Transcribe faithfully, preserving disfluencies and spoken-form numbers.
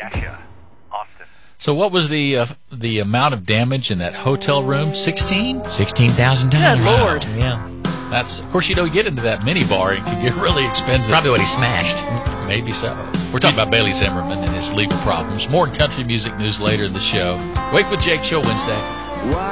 Dasha, Austin. So what was the uh, the amount of damage in that hotel room? Sixteen. Sixteen thousand dollars. Good Lord. Yeah. That's, of course, you don't get into that mini bar. It can get really expensive. Probably what he smashed. Maybe so. We're talking about Bailey Zimmerman and his legal problems. More country music news later in the show. Wake with Jake show Wednesday.